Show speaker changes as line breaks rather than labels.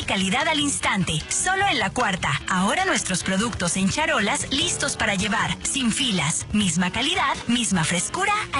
calidad al instante. Solo en La Cuarta. Ahora nuestros productos en charolas listos para llevar. Sin filas. Misma calidad, misma frescura.